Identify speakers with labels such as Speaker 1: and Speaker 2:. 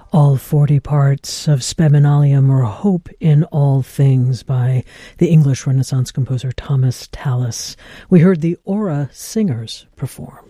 Speaker 1: All 40 parts of Spem in Alium, or Hope in All Things, by the English Renaissance composer Thomas Tallis. We heard the Aura Singers perform.